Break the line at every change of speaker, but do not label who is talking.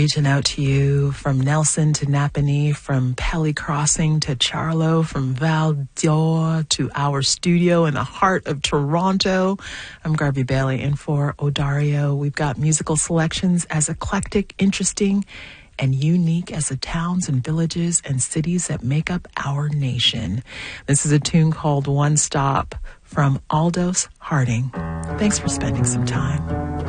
reaching out to you from Nelson to Napanee, from Pelly Crossing to Charlo, from Val d'Or to our studio in the heart of Toronto. I'm Garvey Bailey in for Odario. We've got musical selections as eclectic, interesting, and unique as the towns and villages and cities that make up our nation. This is a tune called One Stop from Aldous Harding. Thanks for spending some time.